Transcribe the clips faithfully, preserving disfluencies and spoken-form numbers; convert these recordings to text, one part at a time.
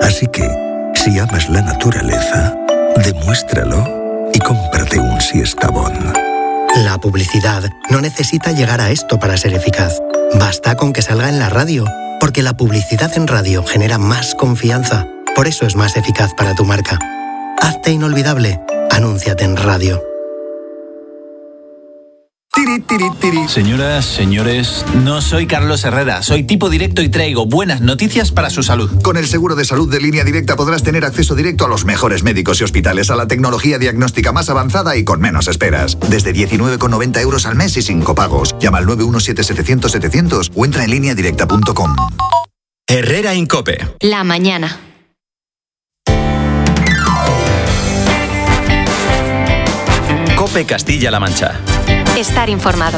Así que, si amas la naturaleza, demuéstralo y cómprate un Siestabón. La publicidad no necesita llegar a esto para ser eficaz. Basta con que salga en la radio, porque la publicidad en radio genera más confianza. Por eso es más eficaz para tu marca. Hazte inolvidable. Anúnciate en radio. Tiri, tiri, tiri. Señoras, señores, no soy Carlos Herrera, soy tipo directo y traigo buenas noticias para su salud. Con el seguro de salud de Línea Directa podrás tener acceso directo a los mejores médicos y hospitales, a la tecnología diagnóstica más avanzada y con menos esperas. Desde diecinueve con noventa euros al mes y sin copagos. Llama al nueve uno siete setecientos setecientos o entra en línea directa punto com. Herrera Incope. La mañana. Cope Castilla-La Mancha. Estar informado.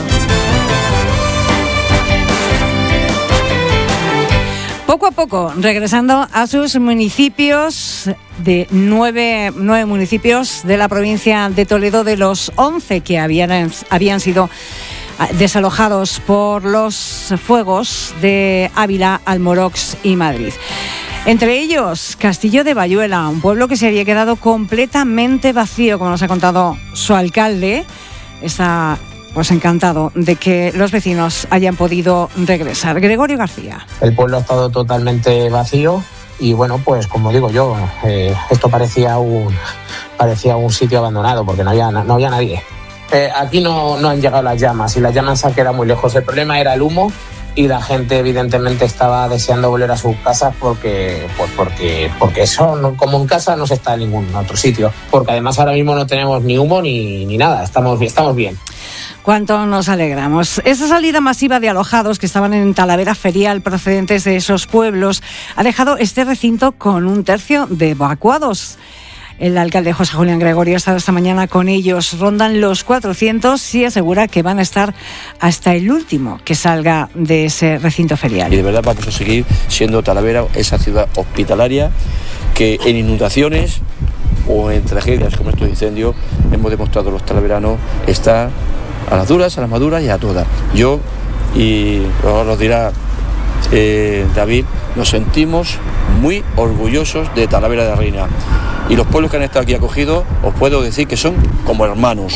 Poco a poco, regresando a sus municipios, de nueve, nueve municipios de la provincia de Toledo, de los once que habían, habían sido desalojados por los fuegos de Ávila, Almorox y Madrid. Entre ellos, Castillo de Bayuela, un pueblo que se había quedado completamente vacío, como nos ha contado su alcalde. Está pues encantado de que los vecinos hayan podido regresar. Gregorio García. El pueblo ha estado totalmente vacío y bueno, pues como digo yo, eh, esto parecía un parecía un sitio abandonado porque no había, no había nadie. Eh, aquí no, no han llegado las llamas y las llamas se han quedado muy lejos. El problema era el humo y la gente evidentemente estaba deseando volver a sus casas porque, pues porque, porque eso no, como en casa no se está en ningún otro sitio. Porque además ahora mismo no tenemos ni humo ni, ni nada, estamos, estamos bien. Cuánto nos alegramos. Esa salida masiva de alojados que estaban en Talavera Ferial procedentes de esos pueblos ha dejado este recinto con un tercio de evacuados. El alcalde José Julián Gregorio ha estado esta mañana con ellos. Rondan los cuatrocientos y asegura que van a estar hasta el último que salga de ese recinto ferial. Y de verdad vamos a seguir siendo Talavera esa ciudad hospitalaria que en inundaciones o en tragedias como estos incendios hemos demostrado los talaveranos está a las duras, a las maduras y a todas. Yo, y ahora nos dirá eh, David, nos sentimos muy orgullosos de Talavera de la Reina. Y los pueblos que han estado aquí acogidos, os puedo decir que son como hermanos.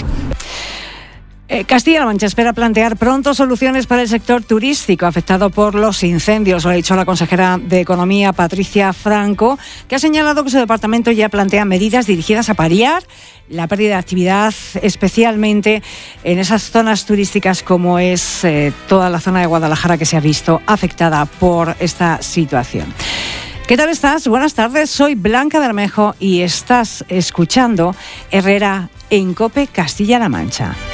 Eh, Castilla-La Mancha espera plantear pronto soluciones para el sector turístico afectado por los incendios. Lo ha dicho la consejera de Economía, Patricia Franco, que ha señalado que su departamento ya plantea medidas dirigidas a paliar la pérdida de actividad, especialmente en esas zonas turísticas como es eh, toda la zona de Guadalajara que se ha visto afectada por esta situación. ¿Qué tal estás? Buenas tardes, soy Blanca Bermejo y estás escuchando Herrera en Cope Castilla-La Mancha.